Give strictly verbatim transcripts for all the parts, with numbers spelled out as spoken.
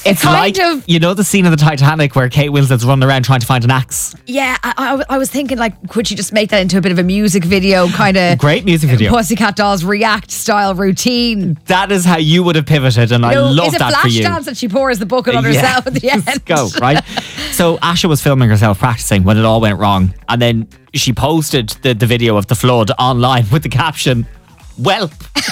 It's kind like, of- you know the scene of the Titanic where Kate Winslet's running around trying to find an axe? Yeah, I, I, I was thinking, like, could she just make that into a bit of a music video, kind of Great music video. Pussycat Dolls React style routine? That is how you would have pivoted, and I No, love is it that for you. Flashdance that she pours the bucket on Yeah. herself at the end? Let's go, right? So Asha was filming herself practicing when it all went wrong, and then she posted the, the video of the flood online with the caption, "Welp."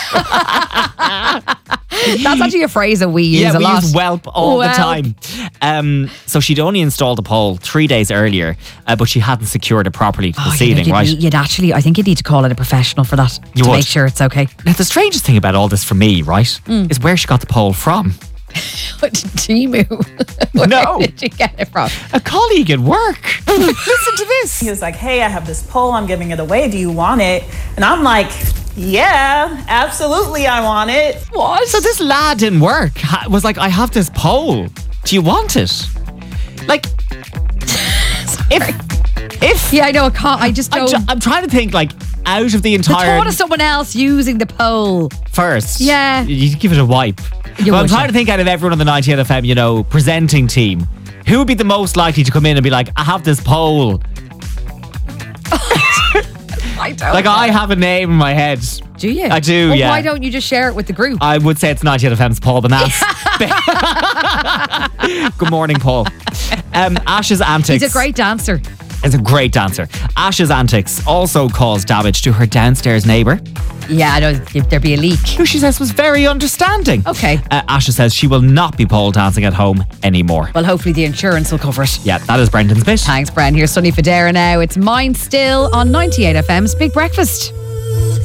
That's actually a phrase that we use Yeah, a we lot. use whelp all the Whelp. time. Um, so she'd only installed a pole three days earlier, uh, but she hadn't secured it properly to the Oh, you'd- ceiling, you'd, right? You'd actually, I think you'd need to call it a professional for that You to would. make sure it's okay. Now, the strangest thing about all this for me, right, Mm. is where she got the pole from. Timu. Where No. did you get it from? A colleague at work. Listen to this. He was like, hey, I have this pole, I'm giving it away. Do you want it? And I'm like, yeah, absolutely, I want it. What? So this lad in work ha- was like, I have this pole. Do you want it? Like, if, if, Yeah, I know. I can't. I just I'm, don't. tr- I'm trying to think, like, out of the the entire thought of someone else using the pole. first. Yeah. You give it a wipe. You But I'm would, trying yeah. to think out of everyone on the ninety-eight F M, you know, presenting team. Who would be the most likely to come in and be like, I have this pole? I don't. Like, know. I have a name in my head. Do you? I do, Well, yeah. Why don't you just share it with the group? I would say it's ninety-eight F M's Paul Benas. Good morning, Paul. Um, Ash's antics. He's a great dancer. Is a great dancer. Ash's antics also caused damage to her downstairs neighbour, Yeah, I know. There'd be a leak. who she says was very understanding. Okay. Uh, Asha says she will not be pole dancing at home anymore. Well, hopefully the insurance will cover it. Yeah, that is Brendan's bit. Thanks, Bren. Here's Sunny Federa now. It's Mine Still on ninety-eight F M's Big Breakfast.